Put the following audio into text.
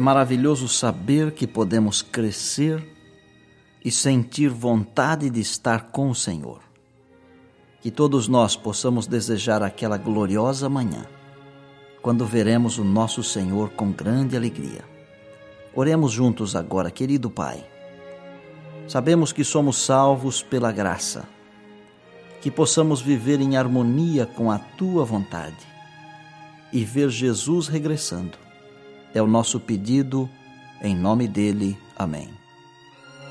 maravilhoso saber que podemos crescer e sentir vontade de estar com o Senhor. Que todos nós possamos desejar aquela gloriosa manhã, quando veremos o nosso Senhor com grande alegria. Oremos juntos agora, querido Pai. Sabemos que somos salvos pela graça, que possamos viver em harmonia com a Tua vontade e ver Jesus regressando. É o nosso pedido, em nome dele. Amém.